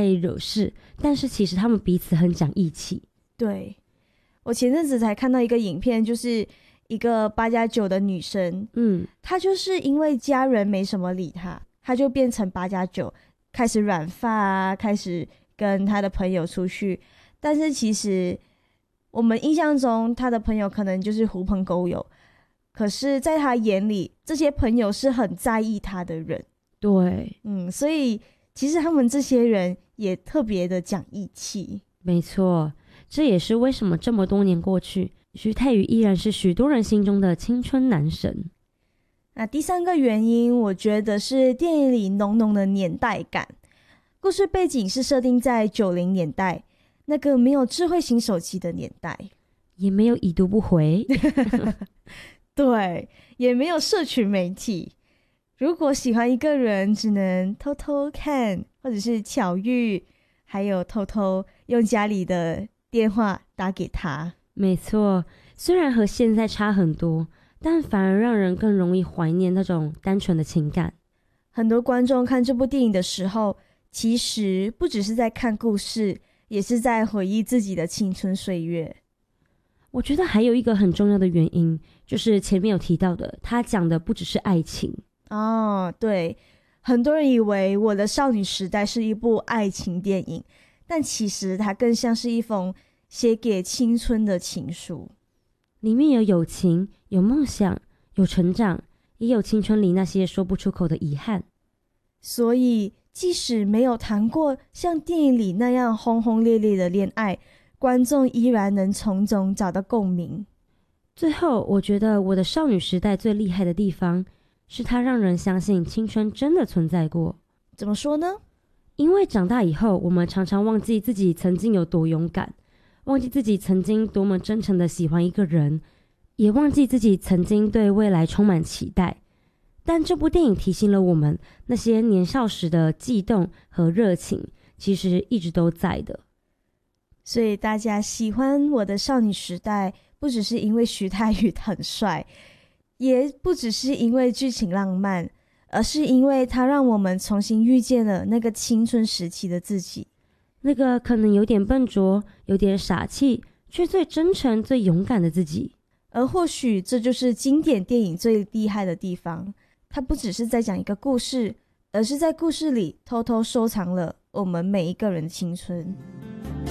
太惹事，但是其实他们彼此很讲义气。 对，我前阵子才看到一个影片，就是一个8+9的女生，她就是因为家人没什么理她，她就变成8+9，开始染发啊，开始跟她的朋友出去，但是其实我们印象中她的朋友可能就是狐朋狗友，可是在她眼里这些朋友是很在意她的人。 对， 所以其实他们这些人也特别的讲义气。 没错，这也是为什么这么多年过去，徐太宇依然是许多人心中的青春男神。 那第三个原因，我觉得是电影里浓浓的年代感。故事背景是设定在90年代，那个没有智慧型手机的年代， 也没有已读不回对，也没有社群媒体。如果喜欢一个人，只能偷偷看，或者是巧遇，还有偷偷用家里的电话打给他。 没错，虽然和现在差很多，但反而让人更容易怀念那种单纯的情感。 很多观众看这部电影的时候，其实不只是在看故事，也是在回忆自己的青春岁月。 我觉得还有一个很重要的原因，就是前面有提到的，他讲的不只是爱情。 对，很多人以为我的少女时代是一部爱情电影，但其实它更像是一封写给青春的情书。 里面有友情，有梦想，有成长，也有青春里那些说不出口的遗憾。 所以即使没有谈过像电影里那样轰轰烈烈的恋爱，观众依然能从中找到共鸣。 最后，我觉得我的少女时代最厉害的地方是它让人相信青春真的存在过。 怎么说呢？ 因为长大以后，我们常常忘记自己曾经有多勇敢，忘记自己曾经多么真诚的喜欢一个人，也忘记自己曾经对未来充满期待。但这部电影提醒了我们，那些年少时的悸动和热情其实一直都在的。 所以大家喜欢我的少女时代，不只是因为徐太宇很帅，也不只是因为剧情浪漫，而是因为它让我们重新遇见了那个青春时期的自己， 那个可能有点笨拙，有点傻气，却最真诚最勇敢的自己。 而或许这就是经典电影最厉害的地方，它不只是在讲一个故事，而是在故事里偷偷收藏了我们每一个人的青春。